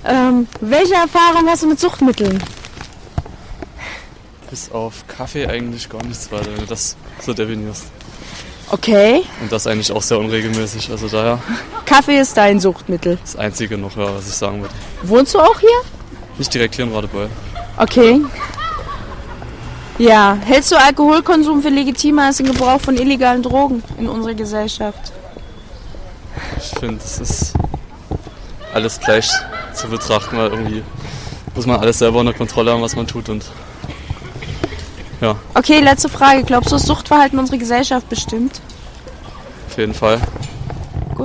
Welche Erfahrung hast du mit Suchtmitteln? Bis auf Kaffee eigentlich gar nichts weiter, wenn du das so definierst. Okay. Und das eigentlich auch sehr unregelmäßig, also daher Kaffee ist dein Suchtmittel. das Einzige noch, ja, was ich sagen würde. Wohnst du auch hier? Nicht direkt hier in Radebeul. Okay. Ja, hältst du Alkoholkonsum für legitimer als den Gebrauch von illegalen Drogen in unserer Gesellschaft? Ich finde, es ist alles gleich zu betrachten, weil irgendwie muss man alles selber unter Kontrolle haben, was man tut und ja, Okay, letzte Frage. Glaubst du, das Suchtverhalten unserer Gesellschaft bestimmt? auf jeden Fall. Gut.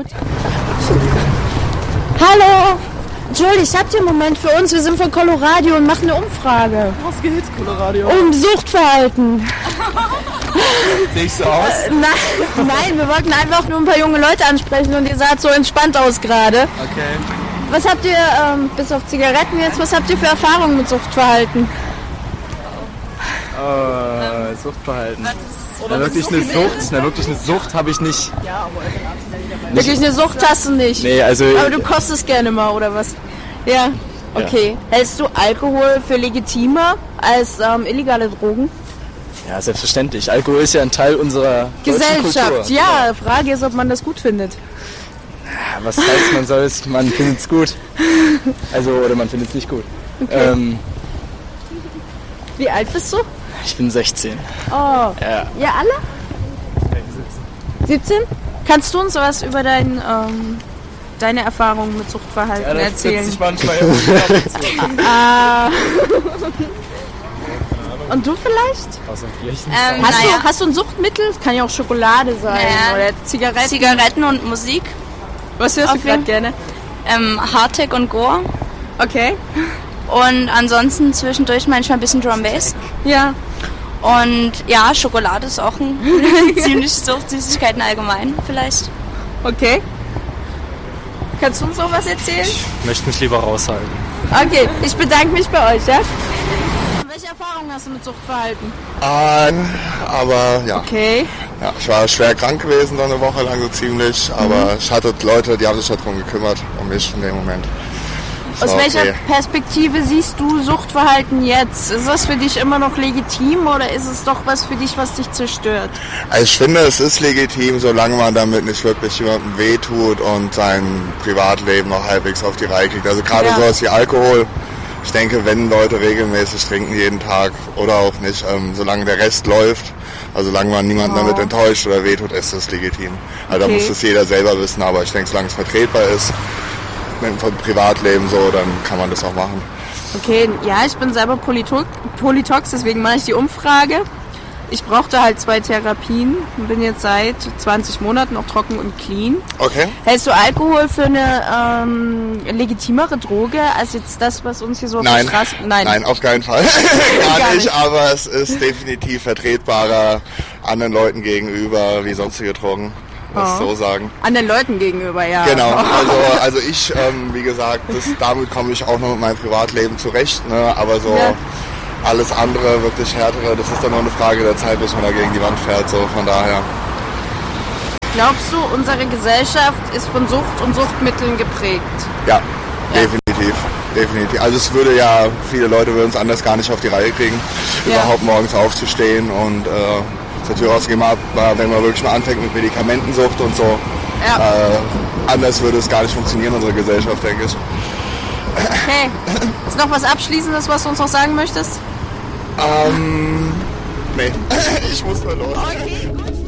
Hallo! Entschuldigt, habt ihr einen Moment für uns? Wir sind von Coloradio und machen eine Umfrage. Was geht, Coloradio? Um Suchtverhalten. Sehe ich so aus? Nein, wir wollten einfach nur ein paar junge Leute ansprechen und ihr saht so entspannt aus gerade. Okay. Was habt ihr, bis auf Zigaretten jetzt, was habt ihr für Erfahrungen mit Suchtverhalten? Suchtverhalten. Na, wirklich eine Sucht habe ich nicht. Wirklich eine Sucht hast du nicht? Nee, also Aber du kostest gerne mal, oder was? Ja, okay. Hältst du Alkohol für legitimer als illegale Drogen? ja, selbstverständlich. Alkohol ist ja ein Teil unserer deutschen Gesellschaft, Kultur. ja. Frage ist, ob man das gut findet. Ja, was heißt, man findet es gut. Also, oder man findet es nicht gut. Okay. Wie alt bist du? Ich bin 16. Oh, Ja. ja alle? 17? Kannst du uns was über deine Erfahrungen mit Suchtverhalten erzählen? manchmal Und du vielleicht? Naja. Hast du ein Suchtmittel? Das kann ja auch Schokolade sein Naja. oder Zigaretten. Zigaretten und Musik. Was hörst du Auf gerade jeden- gerne? Hardtech und Gore. Okay. Und ansonsten zwischendurch manchmal ein bisschen Drum Bass. Ja. Und ja, Schokolade ist auch ein ziemlich Sucht, Süßigkeiten allgemein vielleicht. Okay. Kannst du uns noch was erzählen? Ich möchte mich lieber raushalten. Okay, ich bedanke mich bei euch, ja? Welche Erfahrungen hast du mit Suchtverhalten? Aber ja. Okay. Ja, ich war schwer krank gewesen, dann eine Woche lang so ziemlich, aber ich hatte Leute, die haben sich darum gekümmert, um mich in dem Moment. Aus So, welcher okay. Perspektive siehst du Suchtverhalten jetzt? Ist das für dich immer noch legitim oder ist es doch was für dich, was dich zerstört? Also ich finde, es ist legitim, solange man damit nicht wirklich jemandem wehtut und sein Privatleben noch halbwegs auf die Reihe kriegt. Also gerade Ja. sowas wie Alkohol. Ich denke, wenn Leute regelmäßig trinken jeden Tag oder auch nicht, solange der Rest läuft, also solange man niemanden damit enttäuscht oder wehtut, ist das legitim. Also Okay. da muss es jeder selber wissen, aber ich denke, solange es vertretbar ist, mit dem Privatleben so, dann kann man das auch machen. Okay, ja, ich bin selber Polytox, deswegen mache ich die Umfrage. Ich brauchte halt 2 Therapien und bin jetzt seit 20 Monaten noch trocken und clean. Okay. Hältst du Alkohol für eine legitimere Droge als jetzt das, was uns hier so auf der Nein. Straße... Nein, auf keinen Fall. Gar nicht, aber es ist definitiv vertretbarer anderen Leuten gegenüber wie sonstige Drogen. Muss ich so sagen. Anderen Leuten gegenüber, ja. Genau, also ich, wie gesagt, damit komme ich auch noch mit meinem Privatleben zurecht, ne? Aber so Ja. alles andere, wirklich härtere, das ist dann nur eine Frage der Zeit, bis man da gegen die Wand fährt, so von daher. Glaubst du, unsere Gesellschaft ist von Sucht und Suchtmitteln geprägt? Ja, definitiv. Also es würde ja, viele Leute würden es anders gar nicht auf die Reihe kriegen, überhaupt morgens aufzustehen und zur Tür rausgehen, wenn man wirklich mal anfängt mit Medikamentensucht und so. Ja. Anders würde es gar nicht funktionieren, unsere Gesellschaft, denke ich. Okay. Ist noch was Abschließendes, was du uns noch sagen möchtest? Nee, ich muss mal los. Okay, gut.